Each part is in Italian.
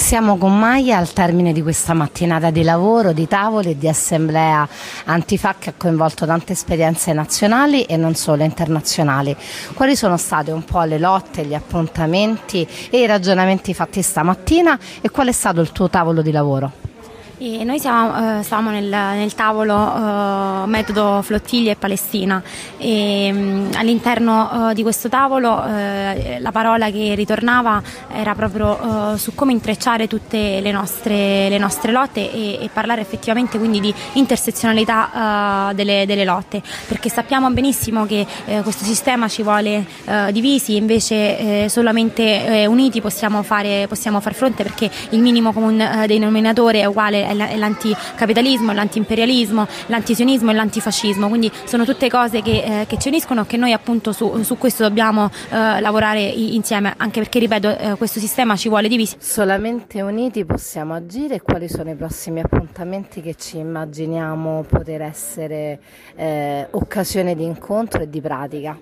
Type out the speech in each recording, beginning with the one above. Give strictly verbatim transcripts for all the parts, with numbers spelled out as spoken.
Siamo con Maya al termine di questa mattinata di lavoro, di tavoli e di assemblea Antifa che ha coinvolto tante esperienze nazionali e non solo internazionali. Quali sono state un po' le lotte, gli appuntamenti e i ragionamenti fatti stamattina e qual è stato il tuo tavolo di lavoro? E noi siamo, eh, stavamo nel, nel tavolo eh, metodo Flottiglia e Palestina e mh, all'interno eh, di questo tavolo eh, la parola che ritornava era proprio eh, su come intrecciare tutte le nostre, le nostre lotte e, e parlare effettivamente quindi di intersezionalità eh, delle, delle lotte, perché sappiamo benissimo che eh, questo sistema ci vuole eh, divisi, invece eh, solamente eh, uniti possiamo fare, possiamo far fronte, perché il minimo comune eh, denominatore è uguale, è l'anticapitalismo, l'antiimperialismo, l'antisionismo e l'antifascismo, quindi sono tutte cose che, eh, che ci uniscono e che noi appunto su, su questo dobbiamo eh, lavorare insieme, anche perché ripeto eh, questo sistema ci vuole divisi. Solamente uniti possiamo agire. E quali sono i prossimi appuntamenti che ci immaginiamo poter essere eh, occasione di incontro e di pratica?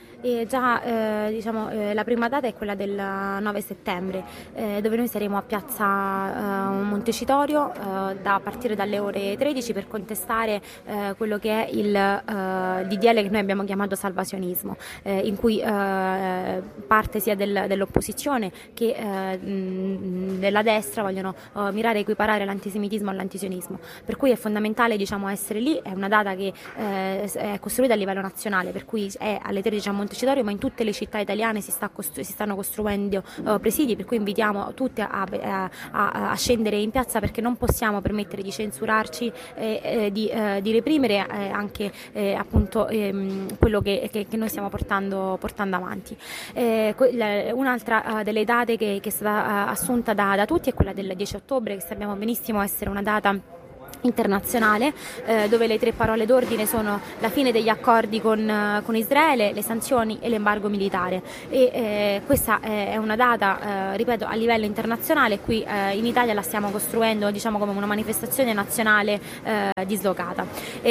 E già eh, diciamo, eh, la prima data è quella del nove settembre, eh, dove noi saremo a piazza eh, Montecitorio eh, da a partire dalle ore tredici per contestare eh, quello che è il eh, D D L che noi abbiamo chiamato salvasionismo, eh, in cui eh, parte sia del, dell'opposizione che eh, mh, della destra vogliono eh, mirare a equiparare l'antisemitismo all'antisionismo, per cui è fondamentale diciamo, essere lì. È una data che eh, è costruita a livello nazionale, per cui è alle tredici a Montecitorio, ma in tutte le città italiane si, sta costru- si stanno costruendo uh, presidi, per cui invitiamo tutti a, a, a, a scendere in piazza, perché non possiamo permettere di censurarci e eh, di, eh, di reprimere eh, anche eh, appunto ehm, quello che, che, che noi stiamo portando, portando avanti. Eh, que- un'altra uh, delle date che, che è stata uh, assunta da, da tutti è quella del dieci ottobre, che sappiamo benissimo essere una data internazionale, eh, dove le tre parole d'ordine sono la fine degli accordi con, eh, con Israele, le sanzioni e l'embargo militare, e eh, questa è una data eh, ripeto a livello internazionale. Qui eh, in Italia la stiamo costruendo diciamo come una manifestazione nazionale eh, dislocata.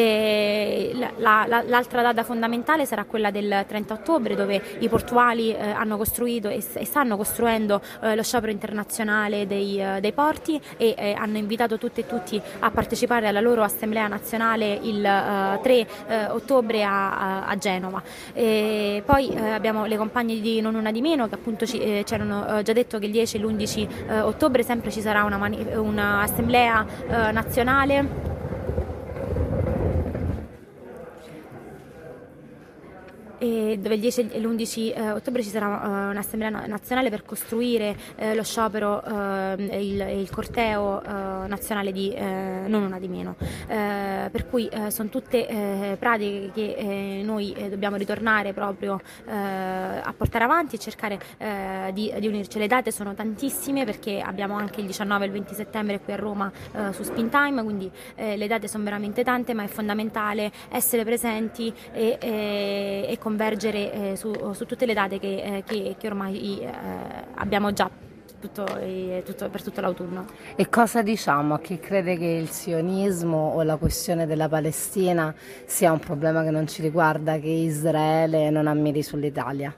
E la, la, l'altra data fondamentale sarà quella del trenta ottobre, dove i portuali eh, hanno costruito e, e stanno costruendo eh, lo sciopero internazionale dei, eh, dei porti e eh, hanno invitato tutte e tutti a partecipare alla loro assemblea nazionale il uh, tre uh, ottobre a, a, a Genova. E poi uh, abbiamo le compagne di Non Una Di Meno che appunto ci eh, hanno uh, già detto che il dieci e l'undici uh, ottobre sempre ci sarà una, mani- una assemblea uh, nazionale e dove il dieci e l'undici eh, ottobre ci sarà uh, un'assemblea nazionale per costruire eh, lo sciopero e uh, il, il corteo uh, nazionale di eh, Non Una Di Meno, eh, per cui eh, sono tutte eh, pratiche che eh, noi eh, dobbiamo ritornare proprio eh, a portare avanti e cercare eh, di, di unirci. Le date sono tantissime, perché abbiamo anche il diciannove e il venti settembre qui a Roma eh, su Spin Time, quindi eh, le date sono veramente tante, ma è fondamentale essere presenti e, e, e convergere eh, su, su tutte le date che, eh, che, che ormai eh, abbiamo già tutto, eh, tutto, per tutto l'autunno. E cosa diciamo a chi crede che il sionismo o la questione della Palestina sia un problema che non ci riguarda, che Israele non ammiri sull'Italia?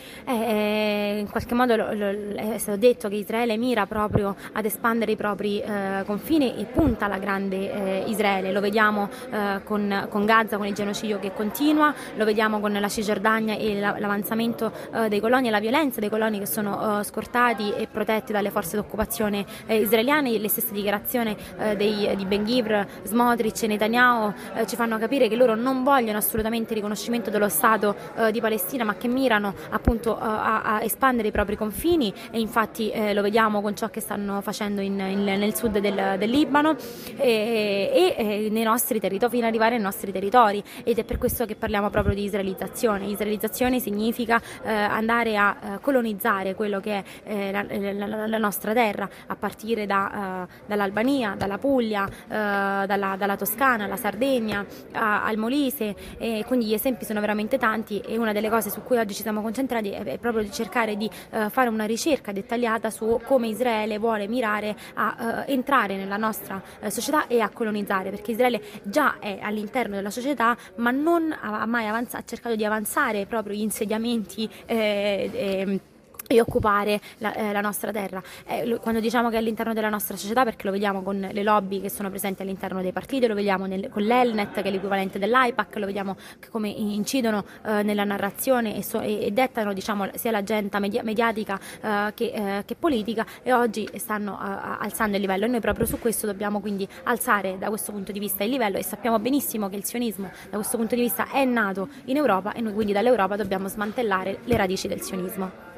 Eh, in qualche modo lo, lo, è stato detto che Israele mira proprio ad espandere i propri eh, confini e punta alla grande eh, Israele. Lo vediamo eh, con, con Gaza, con il genocidio che continua, lo vediamo con la Cisgiordania e la, l'avanzamento eh, dei coloni e la violenza dei coloni che sono eh, scortati e protetti dalle forze d'occupazione eh, israeliane. Le stesse dichiarazioni eh, dei, di Ben Gvir, Smotrich e Netanyahu eh, ci fanno capire che loro non vogliono assolutamente il riconoscimento dello Stato eh, di Palestina, ma che mirano appunto A, a espandere i propri confini, e infatti eh, lo vediamo con ciò che stanno facendo in, in, nel sud del, del Libano e, e, e nei nostri territori, fino ad arrivare ai nostri territori, ed è per questo che parliamo proprio di israelizzazione. Israelizzazione significa eh, andare a eh, colonizzare quello che è eh, la, la, la nostra terra, a partire da, uh, dall'Albania, dalla Puglia, uh, dalla, dalla Toscana, la Sardegna, a, al Molise, e quindi gli esempi sono veramente tanti, e una delle cose su cui oggi ci siamo concentrati è proprio di cercare di uh, fare una ricerca dettagliata su come Israele vuole mirare a uh, entrare nella nostra uh, società e a colonizzare, perché Israele già è all'interno della società, ma non ha mai avanzato, ha cercato di avanzare proprio gli insediamenti eh, eh, e occupare la, eh, la nostra terra. Eh, lo, quando diciamo che è all'interno della nostra società, perché lo vediamo con le lobby che sono presenti all'interno dei partiti, lo vediamo nel, con l'Elnet, che è l'equivalente dell'A I P A C, lo vediamo come incidono eh, nella narrazione e, so, e, e dettano, diciamo, sia l'agenda media, mediatica eh, che, eh, che politica, e oggi stanno eh, alzando il livello, e noi proprio su questo dobbiamo quindi alzare da questo punto di vista il livello, e sappiamo benissimo che il sionismo da questo punto di vista è nato in Europa, e noi quindi dall'Europa dobbiamo smantellare le radici del sionismo.